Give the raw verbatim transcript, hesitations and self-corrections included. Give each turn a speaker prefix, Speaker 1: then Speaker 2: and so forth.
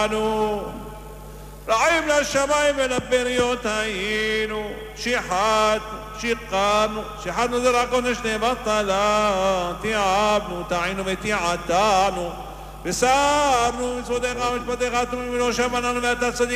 Speaker 1: בנו. רעים לשמיים ולבריות היינו, שיחדנו, שיחדנו, שיחדנו זה רק עונש נבטלה, תיעבנו, טעינו ותיעתענו, וסרנו מצוותיך ומשפטיך תמימים ולא שמענו ואתה צדיק